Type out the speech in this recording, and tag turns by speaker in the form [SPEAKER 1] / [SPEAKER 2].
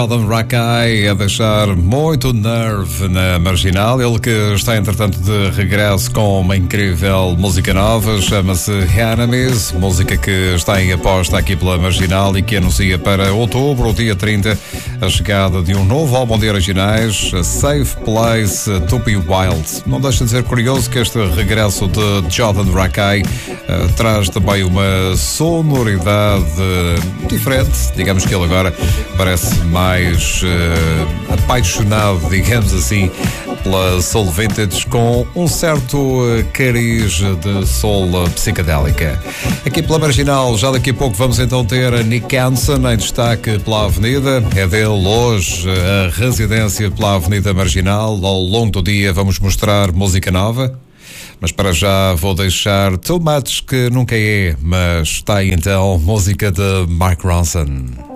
[SPEAKER 1] Adam Rakai a deixar muito nerve na Marginal. Ele que está, entretanto, de regresso com uma incrível música nova, chama-se Enemies, música que está em aposta aqui pela Marginal e que anuncia para outubro, o dia 30, a chegada de um novo álbum de originais, A Safe Place to Be Wild. Não deixa de ser curioso que este regresso de Jordan Rakai traz também uma sonoridade diferente. Digamos que ele agora parece mais apaixonado, digamos assim, pela soul vintage, com um certo cariz de soul psicadélica. Aqui pela Marginal, já daqui a pouco vamos então ter a Nick Hansen em destaque pela Avenida. É dele hoje a residência pela Avenida Marginal. Ao longo do dia vamos mostrar música nova, mas para já vou deixar Too Much, que nunca é, mas está aí então música de Mark Ronson.